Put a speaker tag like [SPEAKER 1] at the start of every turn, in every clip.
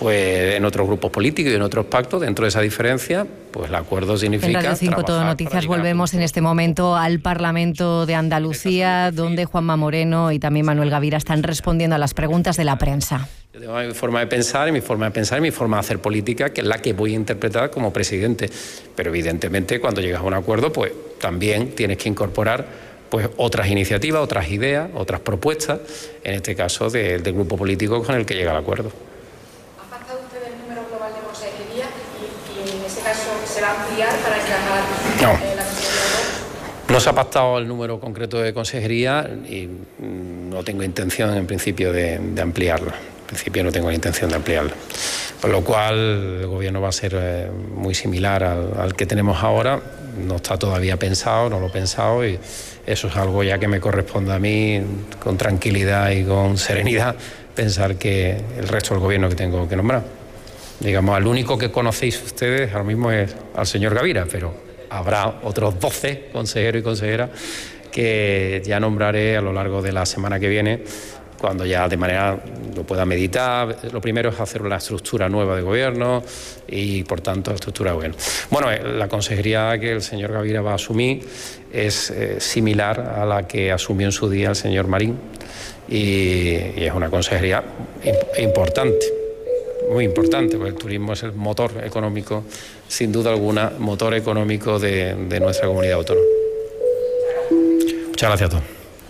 [SPEAKER 1] pues en otros grupos políticos y en otros pactos, dentro de esa diferencia, pues el acuerdo significa...
[SPEAKER 2] En Radio 5 Todo Noticias volvemos en este momento al Parlamento de Andalucía, donde Juanma Moreno y también Manuel Gavira están respondiendo a las preguntas de la prensa.
[SPEAKER 1] Yo tengo mi forma de pensar y mi forma de hacer política, que es la que voy a interpretar como presidente. Pero evidentemente cuando llegas a un acuerdo, pues también tienes que incorporar pues otras iniciativas, otras ideas, otras propuestas, en este caso del grupo político con el que llega el acuerdo.
[SPEAKER 3] ¿Ha pactado usted el número global de consejería y en ese caso se va a ampliar para encajar la consejería?
[SPEAKER 1] No se ha pactado el número concreto de consejería y no tengo intención en principio de ampliarla. En principio no tengo la intención de ampliarla. Por lo cual el gobierno va a ser muy similar al que tenemos ahora. No está todavía pensado, no lo he pensado y eso es algo ya que me corresponde a mí con tranquilidad y con serenidad pensar que el resto del gobierno que tengo que nombrar. Digamos, al único que conocéis ustedes ahora mismo es al señor Gavira, pero habrá otros 12 consejeros y consejeras que ya nombraré a lo largo de la semana que viene, cuando ya de manera lo pueda meditar. Lo primero es hacer una estructura nueva de gobierno y, por tanto, estructura de gobierno. Bueno, la consejería que el señor Gavira va a asumir es similar a la que asumió en su día el señor Marín y es una consejería importante, muy importante, porque el turismo es el motor económico, sin duda alguna, motor económico de nuestra comunidad autónoma. Muchas gracias a todos.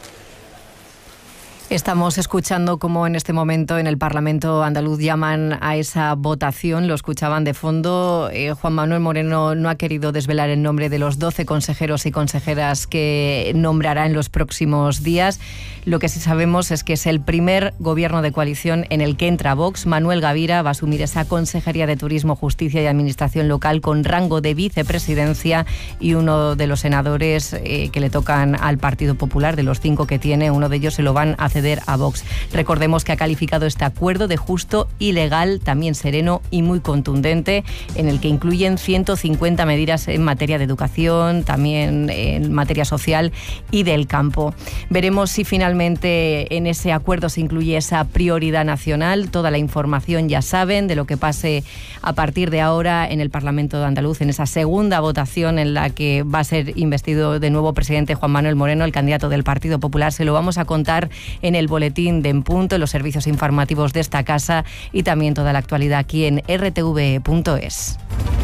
[SPEAKER 2] Estamos escuchando cómo en este momento en el Parlamento andaluz llaman a esa votación, lo escuchaban de fondo. Juan Manuel Moreno no ha querido desvelar el nombre de los 12 consejeros y consejeras que nombrará en los próximos días. Lo que sí sabemos es que es el primer gobierno de coalición en el que entra Vox. Manuel Gavira va a asumir esa Consejería de Turismo, Justicia y Administración Local con rango de vicepresidencia y uno de los senadores que le tocan al Partido Popular, de los 5 que tiene, uno de ellos se lo van a ceder a Vox. Recordemos que ha calificado este acuerdo de justo y legal, también sereno y muy contundente, en el que incluyen 150 medidas en materia de educación, también en materia social y del campo. Veremos si finalmente en ese acuerdo se incluye esa prioridad nacional. Toda la información ya saben de lo que pase a partir de ahora en el Parlamento de Andaluz, en esa segunda votación en la que va a ser investido de nuevo presidente Juan Manuel Moreno, el candidato del Partido Popular. Se lo vamos a contar en el boletín de En Punto, en los servicios informativos de esta casa y también toda la actualidad aquí en rtv.es.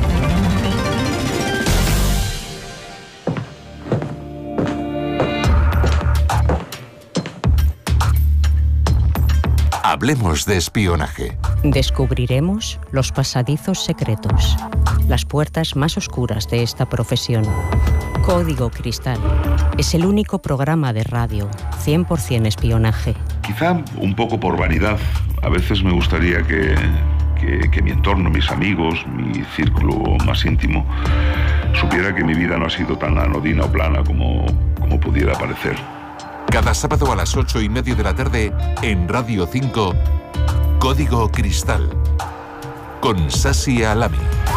[SPEAKER 4] Hablemos de espionaje.
[SPEAKER 5] Descubriremos los pasadizos secretos, las puertas más oscuras de esta profesión. Código Cristal es el único programa de radio 100% espionaje.
[SPEAKER 6] Quizá un poco por vanidad. A veces me gustaría que mi entorno, mis amigos, mi círculo más íntimo, supiera que mi vida no ha sido tan anodina o plana como pudiera parecer.
[SPEAKER 4] Cada sábado a las 8:30 de la tarde en Radio 5, Código Cristal, con Sasi Alami.